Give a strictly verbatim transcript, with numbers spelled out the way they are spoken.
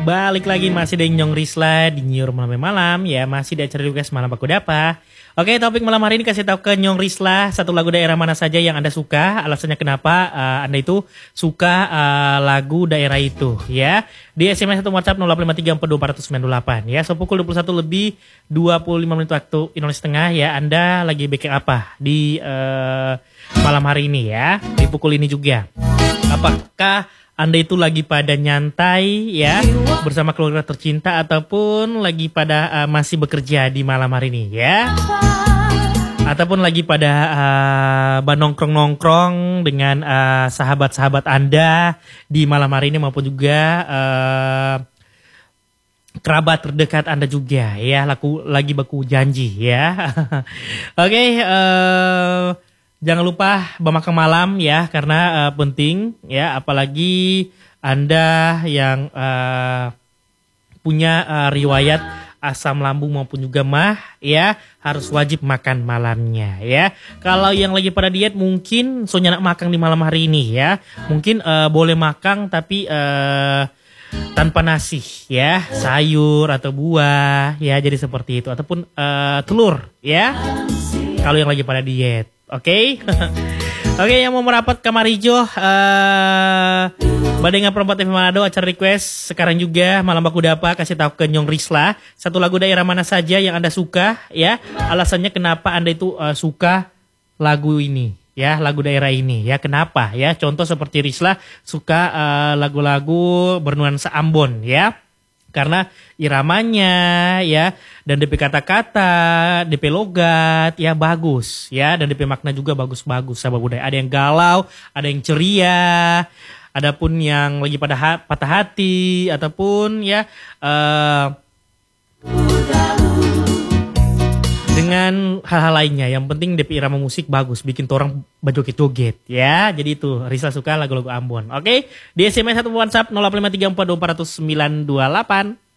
balik lagi masih dengan Nyong Risla di Nyur Malam Malam ya, masih di acara request Malam Baku Dapa. Oke, topik malam hari ini kasih tahu ke Nyong Risla satu lagu daerah mana saja yang Anda suka, alasannya kenapa uh, Anda itu suka uh, lagu daerah itu ya. Di S M S atau WhatsApp nol delapan lima tiga empat dua empat sembilan delapan ya. So pukul dua puluh satu lebih dua puluh lima menit waktu Indonesia Tengah ya. Anda lagi bikin apa di uh, malam hari ini ya, di pukul ini juga. Apakah Anda itu lagi pada nyantai ya bersama keluarga tercinta ataupun lagi pada uh, masih bekerja di malam hari ini ya, ataupun lagi pada uh, nongkrong-nongkrong dengan uh, sahabat-sahabat Anda di malam hari ini, maupun juga uh, kerabat terdekat Anda juga ya, laku, lagi baku janji ya. Oke, okay, uh, jangan lupa bermakan malam ya, karena uh, penting ya, apalagi Anda yang uh, punya uh, riwayat asam lambung maupun juga mah ya, harus wajib makan malamnya ya. Kalau yang lagi pada diet mungkin soalnya nak makan di malam hari ini ya, mungkin uh, boleh makan tapi uh, tanpa nasi ya, sayur atau buah ya, jadi seperti itu, ataupun uh, telur ya kalau yang lagi pada diet. Oke, okay? Oke, okay, yang mau merapat kamar hijau, uh, Badengan Perempat F M Manado, acara request sekarang juga Malam Baku Dapa, kasih tahu ke Nyong Risla satu lagu daerah mana saja yang Anda suka ya, alasannya kenapa Anda itu uh, suka lagu ini ya, lagu daerah ini ya, kenapa ya. Contoh seperti Risla suka uh, lagu-lagu bernuansa Ambon ya, karena iramanya ya, dan D P kata-kata, D P logat ya bagus ya, dan D P makna juga bagus-bagus sahabat budaya. Ada yang galau, ada yang ceria, adapun yang lagi pada ha- patah hati ataupun ya uh, dengan hal-hal lainnya. Yang penting D P irama musik bagus, bikin orang bajoget-joget ya. Jadi itu Risla suka lagu-lagu Ambon. Oke, di S M S atau WhatsApp nol delapan lima tiga empat dua empat sembilan dua delapan.